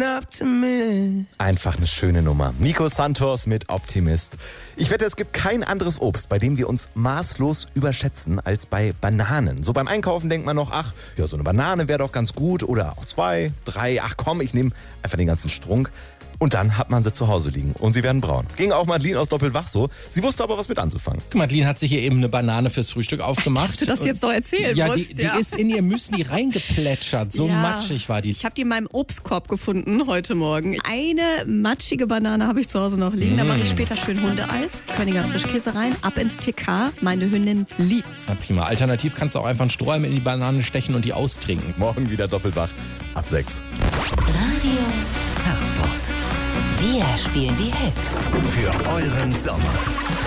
Optimist. Einfach eine schöne Nummer. Nico Santos mit Optimist. Ich wette, es gibt kein anderes Obst, bei dem wir uns maßlos überschätzen als bei Bananen. So beim Einkaufen denkt man noch, ach, ja, so eine Banane wäre doch ganz gut oder auch 2, 3, ach komm, ich nehme einfach den ganzen Strunk. Und dann hat man sie zu Hause liegen und sie werden braun. Ging auch Madeleine aus Doppelwach so. Sie wusste aber was mit anzufangen. Madeleine hat sich hier eben eine Banane fürs Frühstück aufgemacht. Dass du das jetzt so erzählen Ja, musst. die ist in ihr Müsli reingeplätschert. So matschig war die. Ich habe die in meinem Obstkorb gefunden heute Morgen. Eine matschige Banane habe ich zu Hause noch liegen. Da mache ich später schön Hundeeis, Königer Frischkäse rein, ab ins TK. Meine Hündin liebt's. Na prima. Alternativ kannst du auch einfach einen Strohhalm in die Banane stechen und die austrinken. Morgen wieder Doppelwach ab 6. Radio Herford. Wir spielen die Hits. Für euren Sommer.